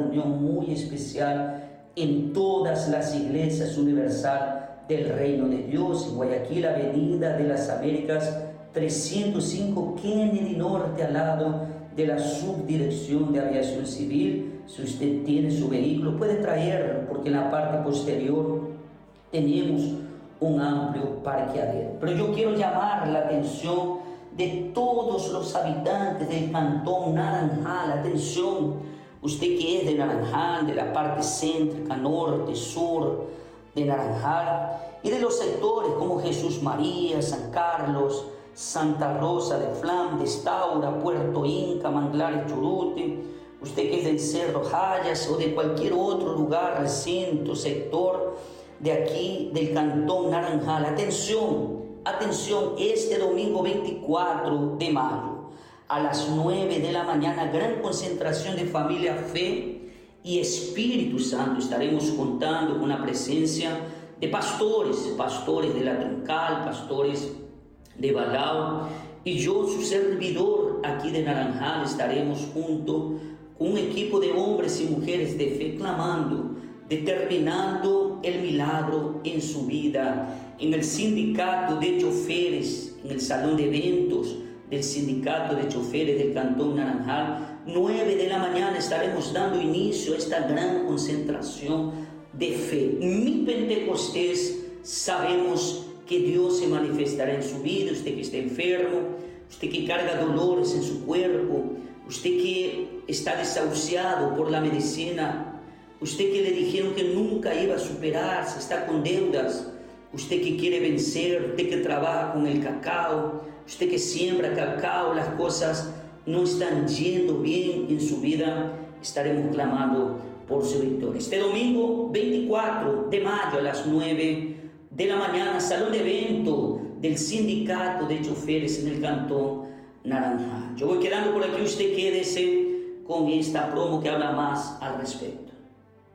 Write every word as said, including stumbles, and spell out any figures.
reunión muy especial en todas las iglesias universal del Reino de Dios, en Guayaquil, Avenida de las Américas, trescientos cinco, Kennedy Norte, al lado de la Subdirección de Aviación Civil. Si usted tiene su vehículo, puede traerlo, porque en la parte posterior tenemos un amplio parqueadero. Pero yo quiero llamar la atención de todos los habitantes del Cantón Naranjal. Atención, usted que es de Naranjal, de la parte céntrica, norte, sur de Naranjal, y de los sectores como Jesús María, San Carlos, Santa Rosa de Flandes, Taura, Puerto Inca, Manglares, Churute, usted que es del Cerro Hayas o de cualquier otro lugar, recinto, sector de aquí del Cantón Naranjal. Atención, atención, este domingo veinticuatro de mayo a las nueve de la mañana, gran concentración de familia, fe y Espíritu Santo. Estaremos contando con la presencia de pastores, pastores de la Troncal, pastores de Balao, y yo, su servidor aquí de Naranjal, estaremos junto con un equipo de hombres y mujeres de fe, clamando, determinando el milagro en su vida. En el sindicato de choferes, en el salón de eventos del sindicato de choferes del Cantón Naranjal, nueve de la mañana estaremos dando inicio a esta gran concentración de fe. Mi Pentecostés, sabemos que Dios se manifestará en su vida. Usted que está enfermo, usted que carga dolores en su cuerpo, usted que está desahuciado por la medicina, usted que le dijeron que nunca iba a superarse, está con deudas, usted que quiere vencer, usted que trabaja con el cacao, usted que siembra cacao, las cosas no están yendo bien en su vida, estaremos clamando por su victoria. Este domingo veinticuatro de mayo a las nueve de la mañana, salón de evento del sindicato de choferes en el Cantón Naranjal. Yo voy quedando por aquí, usted quédese con esta promo que habla más al respecto.